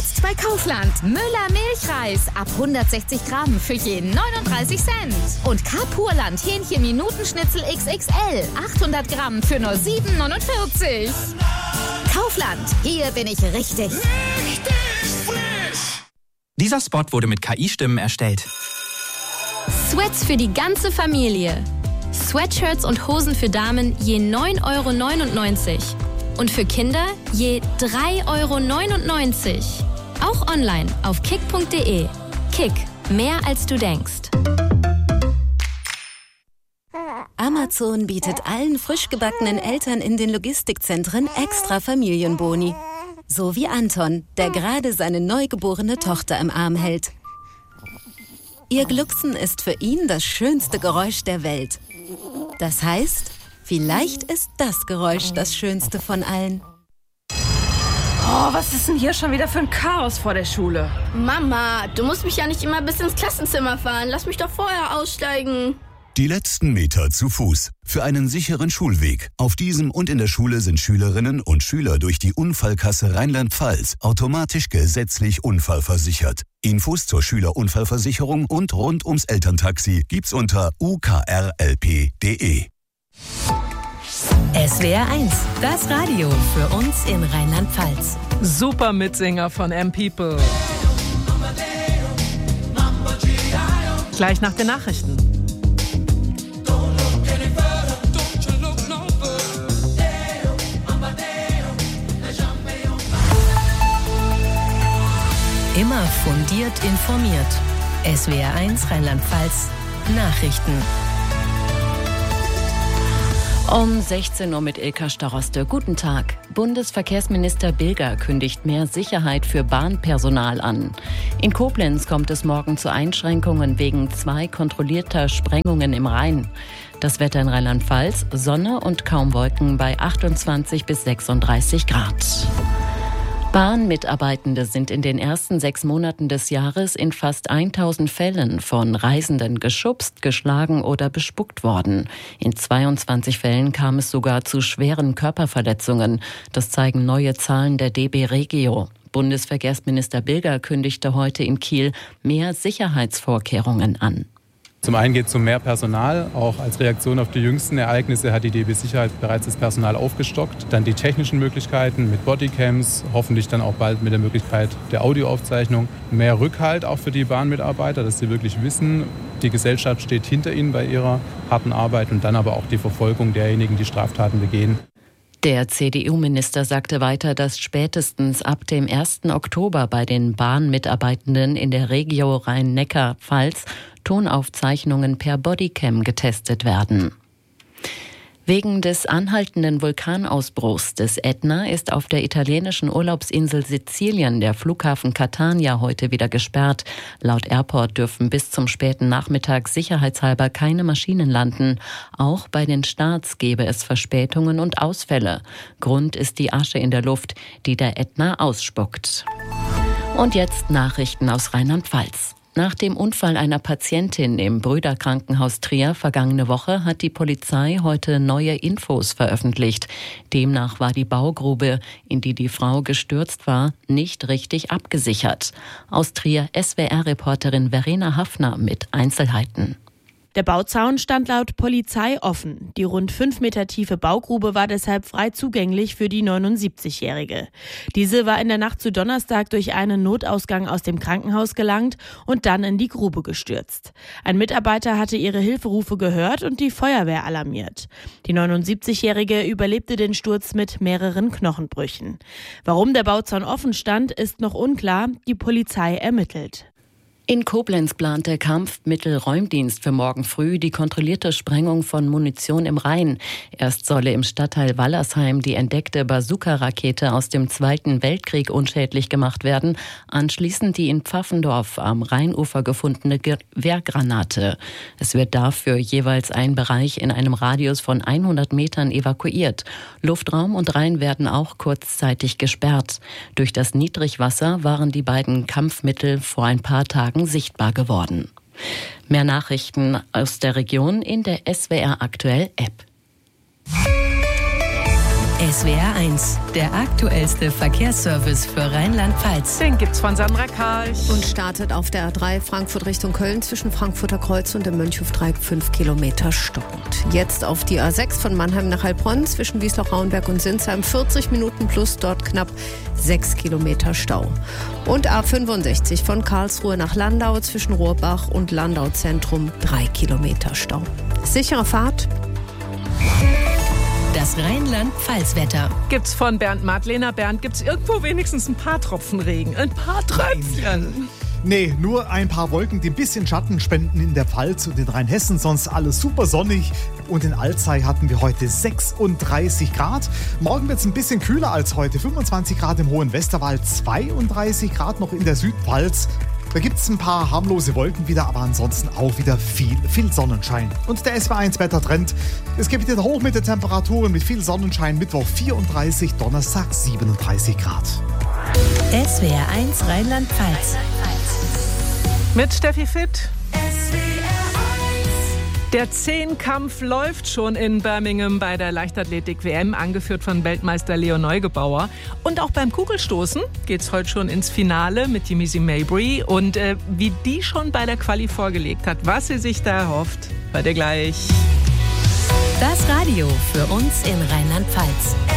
Jetzt bei Kaufland. Müller Milchreis ab 160 Gramm für jeden 39 Cent. Und K-Purland Hähnchen Minutenschnitzel XXL 800 Gramm für nur 7,49. Kaufland, hier bin ich richtig. Dieser Spot wurde mit KI-Stimmen erstellt. Sweats für die ganze Familie. Sweatshirts und Hosen für Damen je 9,99 € und für Kinder je 3,99 €. Auch online auf kick.de. Kick, mehr als du denkst. Amazon bietet allen frisch gebackenen Eltern in den Logistikzentren extra Familienboni. So wie Anton, der gerade seine neugeborene Tochter im Arm hält. Ihr Glucksen ist für ihn das schönste Geräusch der Welt. Das heißt, vielleicht ist das Geräusch das schönste von allen. Oh, was ist denn hier schon wieder für ein Chaos vor der Schule? Mama, du musst mich ja nicht immer bis ins Klassenzimmer fahren. Lass mich doch vorher aussteigen. Die letzten Meter zu Fuß. Für einen sicheren Schulweg. Auf diesem und in der Schule sind Schülerinnen und Schüler durch die Unfallkasse Rheinland-Pfalz automatisch gesetzlich unfallversichert. Infos zur Schülerunfallversicherung und rund ums Elterntaxi gibt's unter ukrlp.de. SWR 1, das Radio für uns in Rheinland-Pfalz. Super Mitsänger von M-People. Gleich nach den Nachrichten. Immer fundiert informiert. SWR 1 Rheinland-Pfalz Nachrichten. Um 16 Uhr mit Ilka Staroste. Guten Tag. Bundesverkehrsminister Bilger kündigt mehr Sicherheit für Bahnpersonal an. In Koblenz kommt es morgen zu Einschränkungen wegen 2 kontrollierter Sprengungen im Rhein. Das Wetter in Rheinland-Pfalz, Sonne und kaum Wolken bei 28 bis 36 Grad. Bahnmitarbeitende sind in den ersten 6 Monaten des Jahres in fast 1000 Fällen von Reisenden geschubst, geschlagen oder bespuckt worden. In 22 Fällen kam es sogar zu schweren Körperverletzungen. Das zeigen neue Zahlen der DB Regio. Bundesverkehrsminister Bilger kündigte heute in Kiel mehr Sicherheitsvorkehrungen an. Zum einen geht es um mehr Personal. Auch als Reaktion auf die jüngsten Ereignisse hat die DB Sicherheit bereits das Personal aufgestockt. Dann die technischen Möglichkeiten mit Bodycams, hoffentlich dann auch bald mit der Möglichkeit der Audioaufzeichnung. Mehr Rückhalt auch für die Bahnmitarbeiter, dass sie wirklich wissen, die Gesellschaft steht hinter ihnen bei ihrer harten Arbeit. Und dann aber auch die Verfolgung derjenigen, die Straftaten begehen. Der CDU-Minister sagte weiter, dass spätestens ab dem 1. Oktober bei den Bahnmitarbeitenden in der Regio Rhein-Neckar-Pfalz Tonaufzeichnungen per Bodycam getestet werden. Wegen des anhaltenden Vulkanausbruchs des Ätna ist auf der italienischen Urlaubsinsel Sizilien der Flughafen Catania heute wieder gesperrt. Laut Airport dürfen bis zum späten Nachmittag sicherheitshalber keine Maschinen landen. Auch bei den Starts gäbe es Verspätungen und Ausfälle. Grund ist die Asche in der Luft, die der Ätna ausspuckt. Und jetzt Nachrichten aus Rheinland-Pfalz. Nach dem Unfall einer Patientin im Brüderkrankenhaus Trier vergangene Woche hat die Polizei heute neue Infos veröffentlicht. Demnach war die Baugrube, in die die Frau gestürzt war, nicht richtig abgesichert. Aus Trier SWR-Reporterin Verena Hafner mit Einzelheiten. Der Bauzaun stand laut Polizei offen. Die rund 5 Meter tiefe Baugrube war deshalb frei zugänglich für die 79-Jährige. Diese war in der Nacht zu Donnerstag durch einen Notausgang aus dem Krankenhaus gelangt und dann in die Grube gestürzt. Ein Mitarbeiter hatte ihre Hilferufe gehört und die Feuerwehr alarmiert. Die 79-Jährige überlebte den Sturz mit mehreren Knochenbrüchen. Warum der Bauzaun offen stand, ist noch unklar. Die Polizei ermittelt. In Koblenz plant der Kampfmittelräumdienst für morgen früh die kontrollierte Sprengung von Munition im Rhein. Erst solle im Stadtteil Wallersheim die entdeckte Bazooka-Rakete aus dem Zweiten Weltkrieg unschädlich gemacht werden. Anschließend die in Pfaffendorf am Rheinufer gefundene Wehrgranate. Es wird dafür jeweils ein Bereich in einem Radius von 100 Metern evakuiert. Luftraum und Rhein werden auch kurzzeitig gesperrt. Durch das Niedrigwasser waren die beiden Kampfmittel vor ein paar Tagen sichtbar geworden. Mehr Nachrichten aus der Region in der SWR Aktuell App. SWR 1, der aktuellste Verkehrsservice für Rheinland-Pfalz. Den gibt's von Sandra Karch. Und startet auf der A3 Frankfurt Richtung Köln zwischen Frankfurter Kreuz und dem Mönchhofdreieck 5 Kilometer stockend. Jetzt auf die A6 von Mannheim nach Heilbronn zwischen Wiesloch-Rauenberg und Sinsheim 40 Minuten plus, dort knapp 6 Kilometer Stau. Und A65 von Karlsruhe nach Landau zwischen Rohrbach und Landau Zentrum 3 Kilometer Stau. Sichere Fahrt. Das Rheinland-Pfalz-Wetter. Gibt's von Bernd Madlener. Bernd, gibt's irgendwo wenigstens ein paar Tropfen Regen? Ein paar Tröpfchen. Nee, nur ein paar Wolken, die ein bisschen Schatten spenden in der Pfalz und in Rheinhessen. Sonst alles super sonnig. Und in Alzey hatten wir heute 36 Grad. Morgen wird es ein bisschen kühler als heute. 25 Grad im Hohen Westerwald, 32 Grad noch in der Südpfalz. Da gibt es ein paar harmlose Wolken wieder, aber ansonsten auch wieder viel Sonnenschein. Und der SWR1 Wettertrend. Es geht wieder hoch mit den Temperaturen mit viel Sonnenschein. Mittwoch 34, Donnerstag 37 Grad. SWR 1 Rheinland-Pfalz. Mit Steffi Fitt. Der Zehnkampf läuft schon in Birmingham bei der Leichtathletik-WM, angeführt von Weltmeister Leo Neugebauer. Und auch beim Kugelstoßen geht es heute schon ins Finale mit Yimisi Mabry. Und wie die schon bei der Quali vorgelegt hat, was sie sich da erhofft, hört ihr gleich. Das Radio für uns in Rheinland-Pfalz.